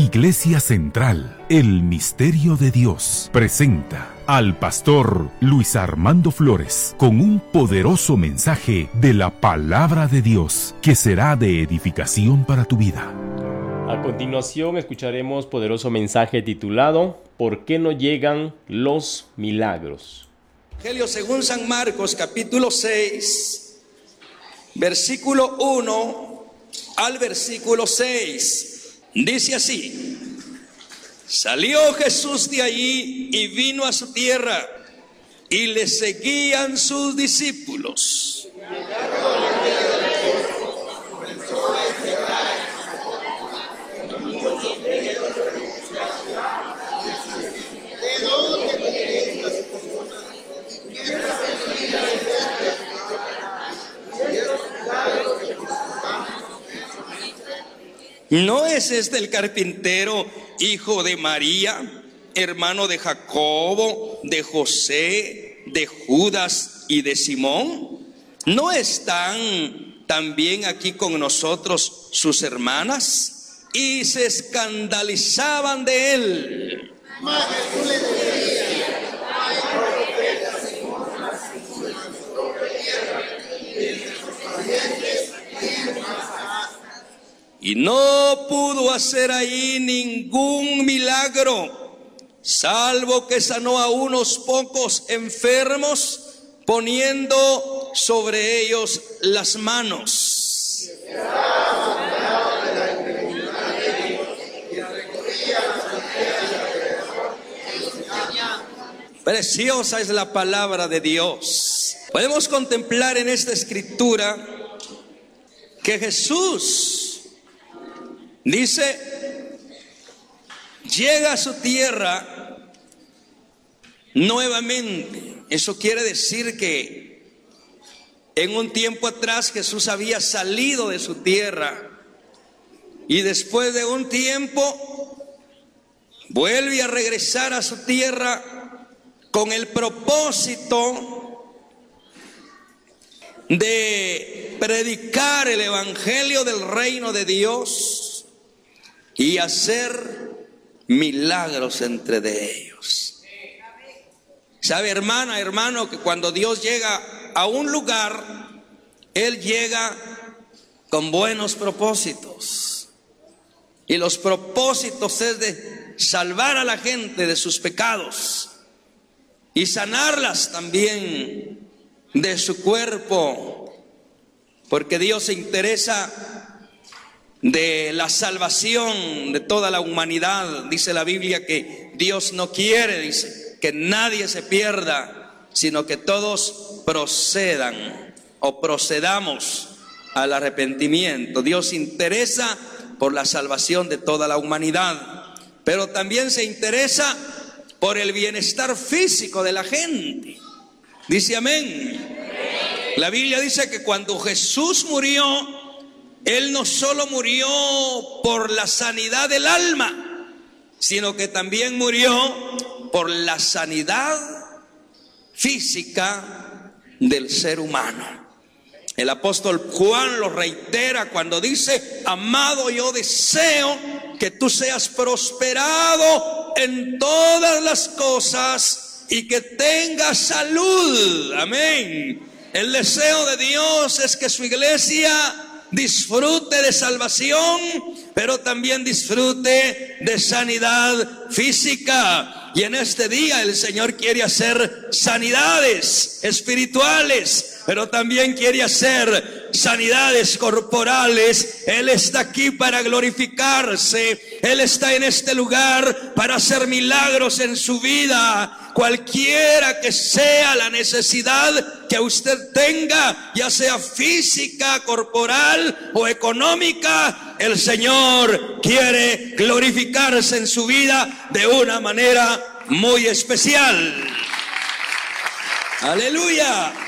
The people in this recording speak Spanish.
Iglesia Central, el Misterio de Dios, presenta al pastor Luis Armando Flores con un poderoso mensaje de la Palabra de Dios que será de edificación para tu vida. A continuación escucharemos poderoso mensaje titulado ¿Por qué no llegan los milagros? Evangelio según San Marcos, capítulo 6, versículo 1 al versículo 6. Dice así: salió Jesús de allí y vino a su tierra, y le seguían sus discípulos. ¿No es este el carpintero, hijo de María, hermano de Jacobo, de José, de Judas y de Simón? ¿No están también aquí con nosotros sus hermanas? Y se escandalizaban de él. Y no pudo hacer ahí ningún milagro, salvo que sanó a unos pocos enfermos, poniendo sobre ellos las manos. Preciosa es la palabra de Dios. Podemos contemplar en esta escritura que Jesús dice, llega a su tierra nuevamente. Eso quiere decir que en un tiempo atrás Jesús había salido de su tierra y después de un tiempo vuelve a regresar a su tierra con el propósito de predicar el evangelio del reino de Dios y hacer milagros entre de ellos. ¿Sabe, hermana, hermano, que cuando Dios llega a un lugar, Él llega con buenos propósitos? Y los propósitos es de salvar a la gente de sus pecados y sanarlas también de su cuerpo, porque Dios se interesa de la salvación de toda la humanidad. Dice la Biblia que Dios no quiere, dice, que nadie se pierda, sino que todos procedan o procedamos al arrepentimiento. Dios se interesa por la salvación de toda la humanidad, pero también se interesa por el bienestar físico de la gente. Dice amén. La Biblia dice que cuando Jesús murió, Él no solo murió por la sanidad del alma, sino que también murió por la sanidad física del ser humano. El apóstol Juan lo reitera cuando dice: amado, yo deseo que tú seas prosperado en todas las cosas y que tengas salud. Amén. El deseo de Dios es que su iglesia disfrute de salvación, pero también disfrute de sanidad física. Y en este día el Señor quiere hacer sanidades espirituales, pero también quiere hacer sanidades corporales. Él está aquí para glorificarse. Él está en este lugar para hacer milagros en su vida. Cualquiera que sea la necesidad que usted tenga, ya sea física, corporal o económica, el Señor quiere glorificarse en su vida de una manera muy especial. Aleluya.